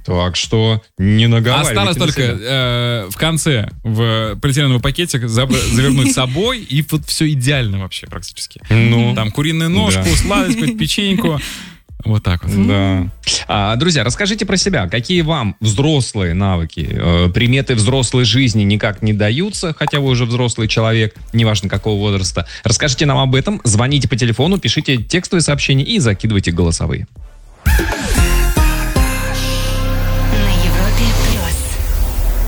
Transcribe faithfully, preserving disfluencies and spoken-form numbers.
Так что не наговаривайте. Осталось только э, в конце в полиэтиленовый пакетик завернуть с собой, и вот все идеально вообще практически. Ну, там куриную ножку, да. Сладость, какую-то печеньку. Вот так вот. Да. А, друзья, расскажите про себя. Какие вам взрослые навыки, э, приметы взрослой жизни никак не даются, хотя вы уже взрослый человек, неважно какого возраста. Расскажите нам об этом, звоните по телефону, пишите текстовые сообщения и закидывайте голосовые.